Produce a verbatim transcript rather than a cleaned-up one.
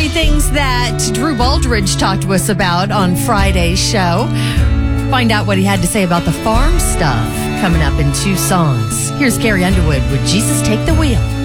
many things that Drew Baldridge talked to us about on Friday's show. Find out what he had to say about the farm stuff coming up in two songs. Here's Carrie Underwood with Jesus Take the Wheel.